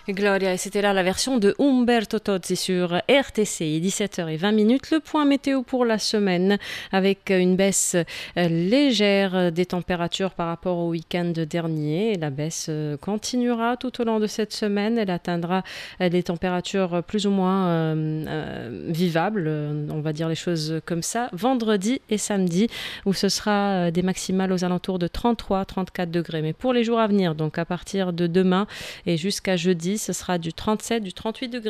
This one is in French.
Gloria, et c'était là la version de Umberto Tozzi sur RTC, 17h20. Le point météo pour la semaine avec une baisse légère des températures par rapport au week-end dernier. La baisse continuera tout au long de cette semaine. Elle atteindra des températures plus ou moins vivables, on va dire les choses comme ça, vendredi et samedi, où ce sera des maximales aux alentours de 33-34 degrés. Mais pour les jours à venir, donc à partir de demain et jusqu'à jeudi, ce sera du 37, du 38 degrés.